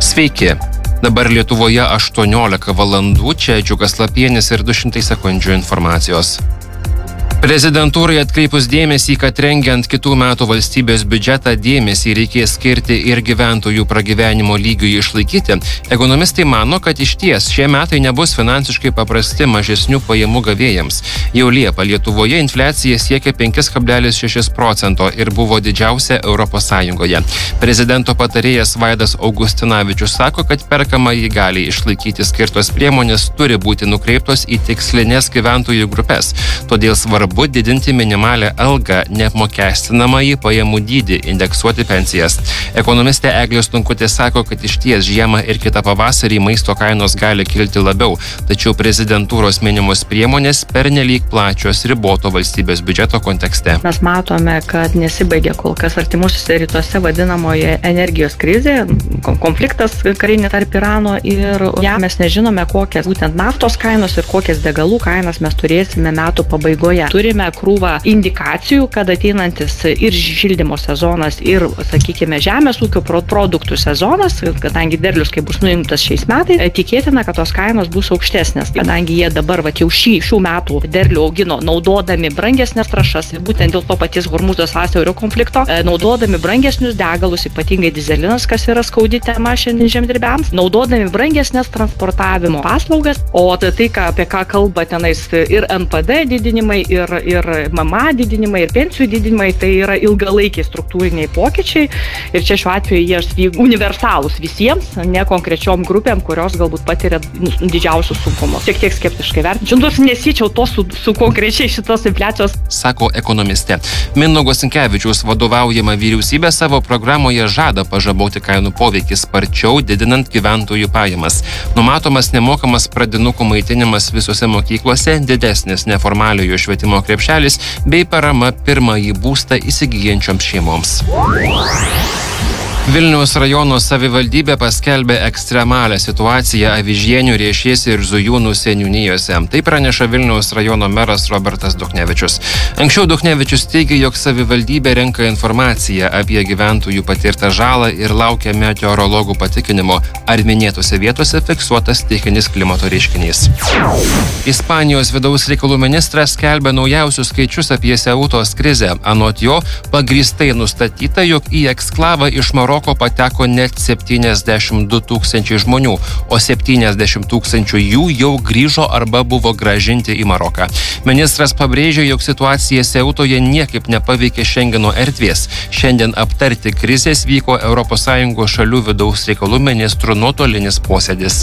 Sveiki. Dabar Lietuvoje 18 valandų, čia Džiugas Lapienis ir 200 sekundžių informacijos. Prezidentūrai atkreipus dėmesį, kad rengiant kitų metų valstybės biudžetą dėmesį reikės skirti ir gyventojų pragyvenimo lygiui išlaikyti, ekonomistai mano, kad išties šie metai nebus finansiškai paprasti mažesnių pajamų gavėjams. Jau Liepą Lietuvoje infliacija siekia 5,6% ir buvo didžiausia Europos Sąjungoje. Prezidento patarėjas Vaidas Augustinavičius sako, kad perkamąjį galiai išlaikyti skirtos priemonės turi būti nukreiptos į tikslinės gyventojų grupės. Todėl svarbu didinti minimalę algą, neapmokestinamąjį pajamų dydį, indeksuoti pensijas. Ekonomistė Eglė Stonkutė sako, kad išties žiemą ir kitą pavasarį maisto kainos gali kilti labiau, tačiau prezidentūros minimos priemonės pernelyg plačios riboto valstybės biudžeto kontekste. Mes matome, kad nesibaigė kol kas artimuosiuose rytuose vadinamoje energijos krizė, konfliktas karinė tarp Irano ir JAV. Mes nežinome, kokias būtent naftos kainos ir kokias degalų kainas mes turėsime metų pabaigoje. Turime krūvą indikacijų, kad ateinantis ir šildymo sezonas, ir, sakykime, žemės ūkio produktų sezonas, kadangi derlius, kai bus nuimtas šiais metais, tikėtina, kad tos kainos bus aukštesnės. Kadangi jie dabar jau šių metų derlių augino naudodami brangesnės trąšas, būtent dėl to paties Hormūzo sąsiaurio konflikto, naudodami brangesnius degalus, ypatingai dizelinas, kas yra skaudi tema šiandien žemdirbiams, naudodami brangesnės transportavimo paslaugas, o tai, apie ką kalba tenais ir NPD didinimai, ir MMA didinimai, ir pensijų didinimai, tai yra ilgalaikiai struktūriniai pokyčiai. Ir čia šiuo atveju jie universalūs visiems, ne konkrečiom grupėm, kurios galbūt patiria didžiausius sunkumus. Šiek tiek skeptiškai vertinčiau. Nors nesiečiau to su konkrečiai šitos infliacijos. Sako ekonomistė. Mindaugo Sinkevičiaus vadovaujama vyriausybė savo programoje žada pažaboti kainų poveikį sparčiau, didinant gyventojų pajamas. Numatomas nemokamas pradinukų maitinimas visose mokyklose, didesnis neformaliojo švietimo krepšelis bei parama pirmąjį būstą įsigyjančioms šeimoms. Vilniaus rajono savivaldybė paskelbė ekstremalią situaciją Avižienių, Riešės ir Zujūnų seniūnijose. Tai praneša Vilniaus rajono meras Robertas Duchnevičius. Anksčiau Duchnevičius teigė, jog savivaldybė renka informaciją apie gyventojų patirtą žalą ir laukia meteorologų patikinimo, ar minėtose vietose fiksuotas stichinis klimato reiškinys. Ispanijos vidaus reikalų ministras skelbia naujausius skaičius apie Seutos krizę. Anot jo, pagrįstai nustatyta, jog į eksklavą iš Maroko pateko net 72 tūkstančiai žmonių, o 70 tūkstančių jų jau grįžo arba buvo grąžinti į Maroką. Ministras pabrėžė, jog situacija Seutoje niekaip nepaveikė Šengeno erdvės. Šiandien aptarti krizės vyko ES šalių vidaus reikalų ministrų nuotolinis posėdis.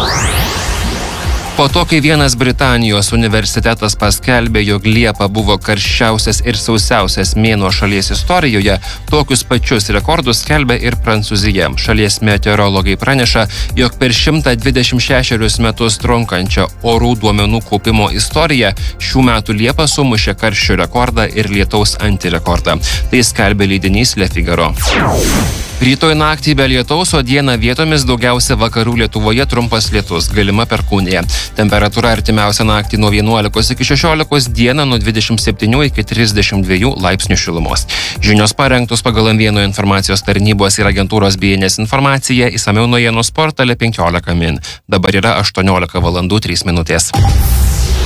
Po to, kai vienas Britanijos universitetas paskelbė, jog Liepa buvo karščiausias ir sausiausias mėnuo šalies istorijoje, tokius pačius rekordus skelbia ir Prancūzija. Šalies meteorologai praneša, jog per 126 metus trunkančią orų duomenų kaupimo istoriją šių metų Liepa sumušė karščio rekordą ir lietaus antirekordą. Tai skelbia leidinys Le Figaro. Rytoj naktį be lietaus, o dieną vietomis daugiausia vakarų Lietuvoje trumpas lietus, galima perkūnija. Temperatūra artimiausią naktį nuo 11 iki 16, dieną nuo 27 iki 32 laipsnių šilumos. Žinios parengtos pagal M1 informacijos tarnybos ir agentūros BNS informaciją, išsamiau naujienų portale 15 min. Dabar yra 18 valandų 3 minutės.